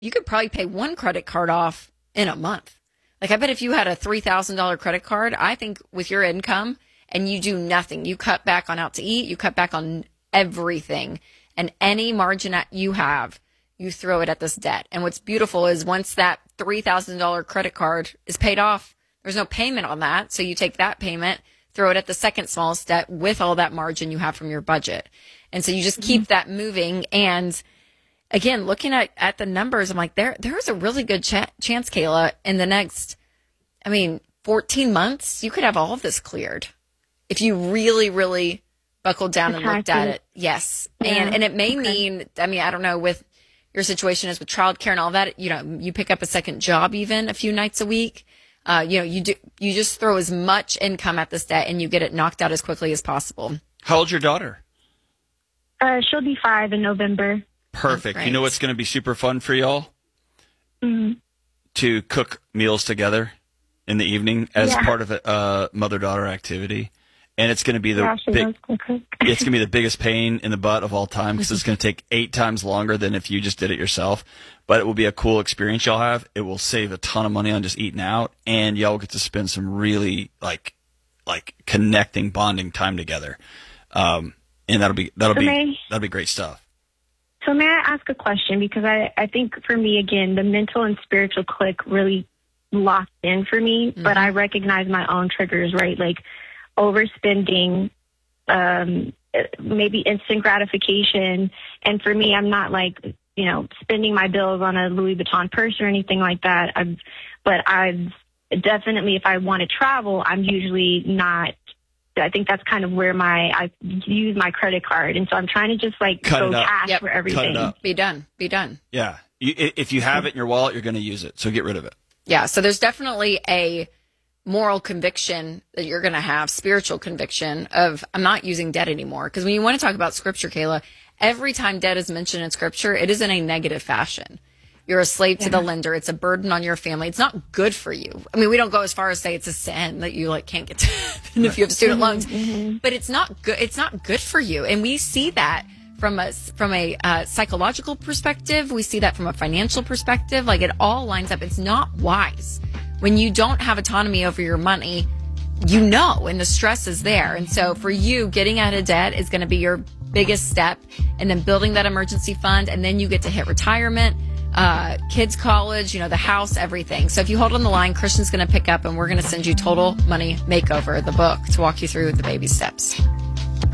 you could probably pay one credit card off in a month. Like, I bet if you had a $3,000 credit card, I think with your income and you do nothing, you cut back on out to eat, you cut back on everything, and any margin that you have, you throw it at this debt. And what's beautiful is once that $3,000 credit card is paid off, there's no payment on that. So you take that payment, throw it at the second smallest debt with all that margin you have from your budget. And so you just keep that moving. And again, looking at the numbers, I'm like, there's a really good chance, Kayla, in the next, 14 months, you could have all of this cleared if you really, really buckled down and looked at it. Yes. Yeah. And it may mean, I don't know, with your situation is with childcare and all that, you pick up a second job even a few nights a week. You just throw as much income at this debt and you get it knocked out as quickly as possible. How old's your daughter? She'll be 5 in November. Perfect. Right. You know what's going to be super fun for y'all? Mm-hmm. To cook meals together in the evening as part of a mother-daughter activity. And it's going to be it's going to be the biggest pain in the butt of all time because it's going to take 8 times longer than if you just did it yourself. But it will be a cool experience y'all have. It will save a ton of money on just eating out, and y'all get to spend some really like connecting, bonding time together. And that'll be great stuff. So may I ask a question? Because I think for me, again, the mental and spiritual click really locked in for me, but I recognize my own triggers, right? Like overspending, maybe instant gratification. And for me, I'm not like, spending my bills on a Louis Vuitton purse or anything like that. I've definitely, if I want to travel, I'm usually not. I think that's kind of where I use my credit card. And so I'm trying to just go cash for everything. Be done. Yeah. If you have it in your wallet, you're going to use it. So get rid of it. Yeah. So there's definitely a moral conviction that you're going to have, spiritual conviction of, I'm not using debt anymore. Because when you want to talk about scripture, Kayla, every time debt is mentioned in scripture, it is in a negative fashion. You're a slave to the lender. It's a burden on your family. It's not good for you. We don't go as far as say it's a sin that you can't get to heaven if you have student loans, but it's not good. It's not good for you. And we see that from a psychological perspective. We see that from a financial perspective. It all lines up. It's not wise when you don't have autonomy over your money, and the stress is there. And so for you, getting out of debt is going to be your biggest step, and then building that emergency fund. And then you get to hit retirement, kids' college, the house, everything. So if you hold on the line, Christian's going to pick up and we're going to send you Total Money Makeover, the book, to walk you through the baby steps.